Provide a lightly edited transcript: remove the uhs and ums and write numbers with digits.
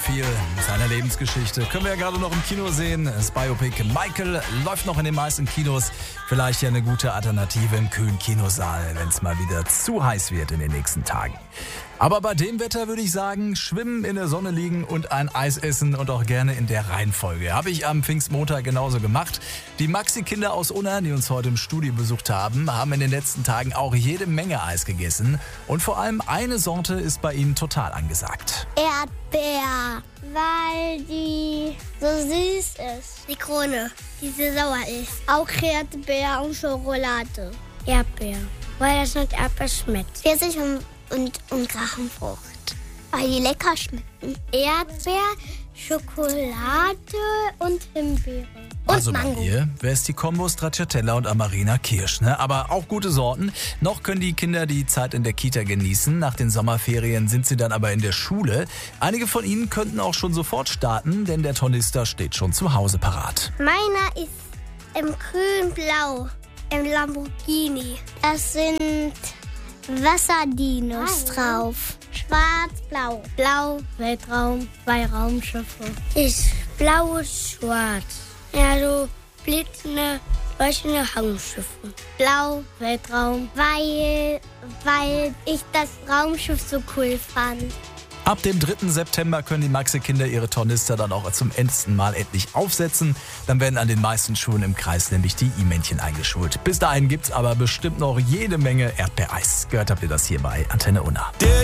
viel. Seine Lebensgeschichte können wir ja gerade noch im Kino sehen. Das Biopic Michael läuft noch in den meisten Kinos. Vielleicht ja eine gute Alternative im kühlen Kinosaal, wenn es mal wieder zu heiß wird in den nächsten Tagen. Aber bei dem Wetter würde ich sagen, schwimmen, in der Sonne liegen und ein Eis essen und auch gerne in der Reihenfolge. Habe ich am Pfingstmontag genauso gemacht. Die Maxi-Kinder aus Unna, die uns heute im Studio besucht haben, haben in den letzten Tagen auch jede Menge Eis gegessen. Und vor allem eine Sorte ist bei ihnen total angesagt. Erdbeer, weil die so süß ist. Die Krone, die so sauer ist. Auch Erdbeer und Schokolade. Erdbeer, weil das mit Erdbeer schmeckt. Pfirsich und Drachenfrucht, weil die lecker schmecken. Erdbeer, Schokolade und Himbeere. Und Also bei Mango. ihr wäre es die Kombo Stracciatella und Amarena Kirsch, ne? Aber auch gute Sorten. Noch können die Kinder die Zeit in der Kita genießen. Nach den Sommerferien sind sie dann aber in der Schule. Einige von ihnen könnten auch schon sofort starten, denn der Tornister steht schon zu Hause parat. Meiner ist im grün-blau, im Lamborghini. Das sind Wasserdinos drauf. Schwarz-blau. Blau, Weltraum, 2 Raumschiffe. Ist blau-schwarz. Ja, so blitzende, leuchtende Raumschiffe. Blau, Weltraum, weil ich das Raumschiff so cool fand. Ab dem 3. September können die Maxi-Kinder ihre Tornister dann auch zum ersten Mal endlich aufsetzen. Dann werden an den meisten Schulen im Kreis nämlich die I-Männchen eingeschult. Bis dahin gibt's aber bestimmt noch jede Menge Erdbeereis. Gehört habt ihr das hier bei Antenne Unna.